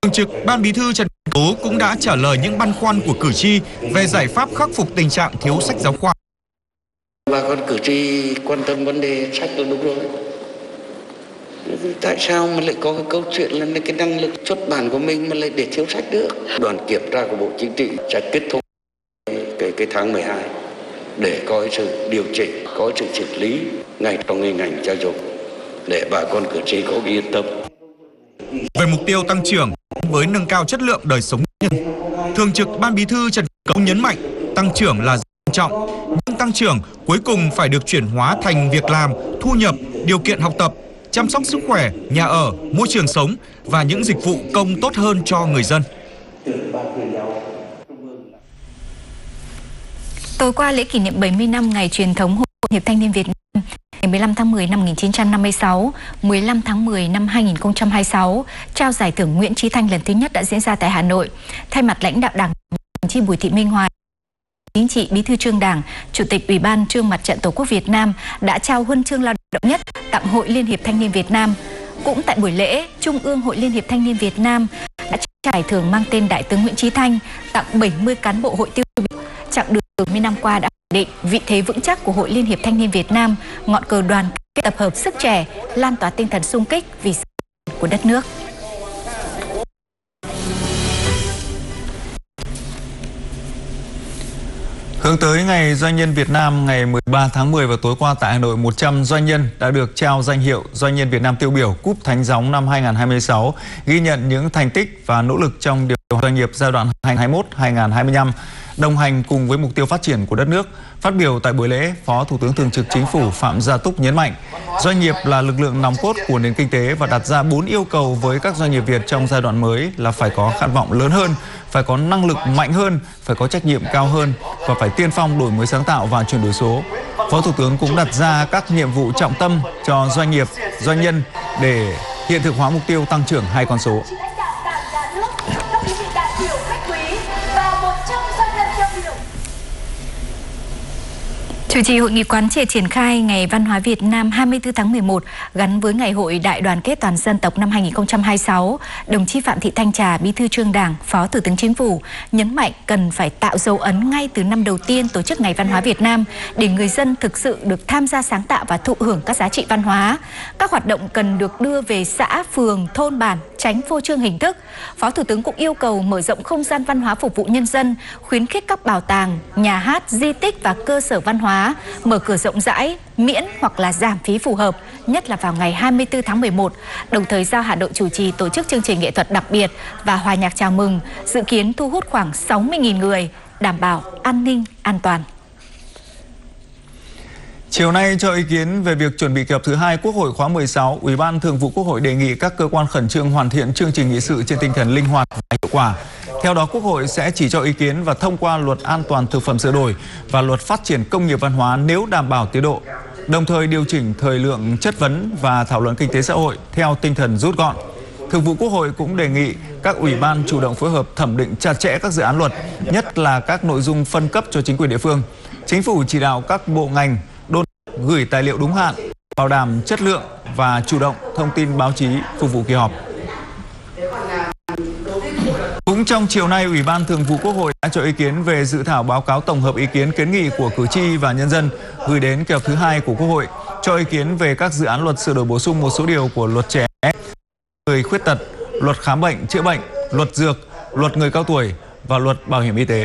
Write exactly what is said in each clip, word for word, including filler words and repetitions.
Thường trực Ban Bí thư Trần Quốc Tố cũng đã trả lời những băn khoăn của cử tri về giải pháp khắc phục tình trạng thiếu sách giáo khoa. Bà con cử tri quan tâm vấn đề sách là đúng rồi. Tại sao mà lại có cái câu chuyện là cái năng lực xuất bản của mình mà lại để thiếu sách được? Đoàn kiểm tra của Bộ Chính trị sẽ kết thúc cái cái tháng mười hai để có sự điều chỉnh, có sự xử lý ngay trong ngành giáo dục để bà con cử tri có yên tâm. Về mục tiêu tăng trưởng với nâng cao chất lượng đời sống nhân, Thường trực Ban Bí thư Trần Quốc Tố nhấn mạnh tăng trưởng là quan trọng, nhưng tăng trưởng cuối cùng phải được chuyển hóa thành việc làm, thu nhập, điều kiện học tập, chăm sóc sức khỏe, nhà ở, môi trường sống và những dịch vụ công tốt hơn cho người dân. Tối qua, lễ kỷ niệm bảy mươi năm ngày truyền thống Hội Liên hiệp Thanh niên Việt Nam ngày mười lăm tháng mười năm một nghìn chín trăm năm mươi sáu, mười lăm tháng mười năm hai nghìn không trăm hai mươi sáu, trao giải thưởng Nguyễn Chí Thanh lần thứ nhất đã diễn ra tại Hà Nội. Thay mặt lãnh đạo Đảng, đồng chí Bùi Thị Minh Hoài, Chính trị Bí thư Trung Đảng, Chủ tịch Ủy ban Trung Mặt trận Tổ quốc Việt Nam đã trao huân chương lao động nhất tặng Hội Liên hiệp Thanh niên Việt Nam. Cũng tại buổi lễ, Trung ương Hội Liên hiệp Thanh niên Việt Nam đã trao giải thưởng mang tên Đại tướng Nguyễn Chí Thanh tặng bảy mươi cán bộ hội tiêu biểu. Chặng đường bảy mươi năm qua đã khẳng định vị thế vững chắc của Hội Liên hiệp Thanh niên Việt Nam, ngọn cờ đoàn kết tập hợp sức trẻ, lan tỏa tinh thần xung kích vì sự phát triển của đất nước. Hướng tới Ngày Doanh nhân Việt Nam ngày mười ba tháng mười và tối qua tại Hà Nội, một trăm doanh nhân đã được trao danh hiệu Doanh nhân Việt Nam tiêu biểu Cúp Thánh Gióng năm hai nghìn không trăm hai mươi sáu, ghi nhận những thành tích và nỗ lực trong điều hành doanh nghiệp giai đoạn hai nghìn không trăm hai mươi mốt đến hai nghìn không trăm hai mươi lăm, đồng hành cùng với mục tiêu phát triển của đất nước. Phát biểu tại buổi lễ, Phó Thủ tướng Thường trực Chính phủ Phạm Gia Túc nhấn mạnh, doanh nghiệp là lực lượng nòng cốt của nền kinh tế và đặt ra bốn yêu cầu với các doanh nghiệp Việt trong giai đoạn mới là phải có khát vọng lớn hơn, phải có năng lực mạnh hơn, phải có trách nhiệm cao hơn và phải tiên phong đổi mới sáng tạo và chuyển đổi số. Phó Thủ tướng cũng đặt ra các nhiệm vụ trọng tâm cho doanh nghiệp, doanh nhân để hiện thực hóa mục tiêu tăng trưởng hai con số. Chủ trì hội nghị quán triệt triển khai Ngày Văn hóa Việt Nam hai mươi tư tháng mười một gắn với Ngày hội Đại đoàn kết toàn dân tộc năm hai nghìn không trăm hai mươi sáu, đồng chí Phạm Thị Thanh Trà, Bí thư Trung Đảng, Phó Thủ tướng Chính phủ nhấn mạnh cần phải tạo dấu ấn ngay từ năm đầu tiên tổ chức Ngày Văn hóa Việt Nam để người dân thực sự được tham gia sáng tạo và thụ hưởng các giá trị văn hóa. Các hoạt động cần được đưa về xã, phường, thôn bản, tránh phô trương hình thức. Phó Thủ tướng cũng yêu cầu mở rộng không gian văn hóa phục vụ nhân dân, khuyến khích các bảo tàng, nhà hát, di tích và cơ sở văn hóa mở cửa rộng rãi, miễn hoặc là giảm phí phù hợp, nhất là vào ngày hai mươi tư tháng mười một, đồng thời giao Hà Nội chủ trì tổ chức chương trình nghệ thuật đặc biệt và hòa nhạc chào mừng, dự kiến thu hút khoảng sáu mươi nghìn người, đảm bảo an ninh, an toàn. Chiều nay cho ý kiến về việc chuẩn bị kỳ họp thứ hai Quốc hội khóa mười sáu, Ủy ban Thường vụ Quốc hội đề nghị các cơ quan khẩn trương hoàn thiện chương trình nghị sự trên tinh thần linh hoạt và hiệu quả. Theo đó, Quốc hội sẽ chỉ cho ý kiến và thông qua Luật An toàn thực phẩm sửa đổi và Luật Phát triển công nghiệp văn hóa nếu đảm bảo tiến độ, đồng thời điều chỉnh thời lượng chất vấn và thảo luận kinh tế xã hội theo tinh thần rút gọn. Thường vụ Quốc hội cũng đề nghị các ủy ban chủ động phối hợp thẩm định chặt chẽ các dự án luật, nhất là các nội dung phân cấp cho chính quyền địa phương. Chính phủ chỉ đạo các bộ ngành đôn gửi tài liệu đúng hạn, bảo đảm chất lượng và chủ động thông tin báo chí phục vụ kỳ họp. Cũng trong chiều nay, Ủy ban Thường vụ Quốc hội đã cho ý kiến về dự thảo báo cáo tổng hợp ý kiến kiến nghị của cử tri và nhân dân gửi đến kỳ họp thứ hai của Quốc hội, cho ý kiến về các dự án luật sửa đổi bổ sung một số điều của Luật Trẻ Em, Người khuyết tật, Luật khám bệnh chữa bệnh, Luật dược, Luật người cao tuổi và Luật bảo hiểm y tế.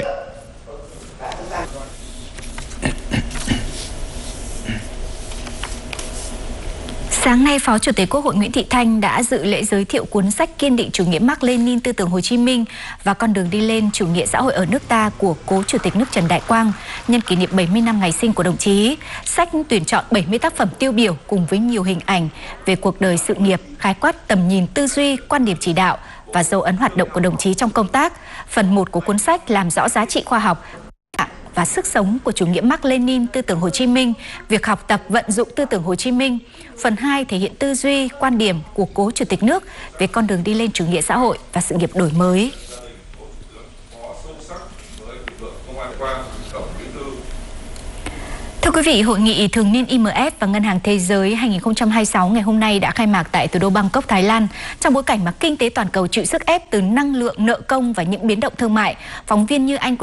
Sáng nay, Phó Chủ tịch Quốc hội Nguyễn Thị Thanh đã dự lễ giới thiệu cuốn sách Kiên định chủ nghĩa Mác Lênin tư tưởng Hồ Chí Minh và con đường đi lên chủ nghĩa xã hội ở nước ta của cố Chủ tịch nước Trần Đại Quang nhân kỷ niệm bảy mươi năm ngày sinh của đồng chí. Sách tuyển chọn bảy mươi tác phẩm tiêu biểu cùng với nhiều hình ảnh về cuộc đời sự nghiệp, khái quát tầm nhìn tư duy, quan điểm chỉ đạo và dấu ấn hoạt động của đồng chí trong công tác. Phần một của cuốn sách làm rõ giá trị khoa học và sức sống của chủ nghĩa Mác Lênin tư tưởng Hồ Chí Minh, việc học tập vận dụng tư tưởng Hồ Chí Minh. Phần hai thể hiện tư duy, quan điểm của cố Chủ tịch nước về con đường đi lên chủ nghĩa xã hội và sự nghiệp đổi mới. Thưa quý vị, hội nghị thường niên I M F và Ngân hàng Thế giới hai nghìn không trăm hai mươi sáu ngày hôm nay đã khai mạc tại thủ đô Bangkok, Thái Lan. Trong bối cảnh mà kinh tế toàn cầu chịu sức ép từ năng lượng, nợ công và những biến động thương mại, phóng viên Như Anh của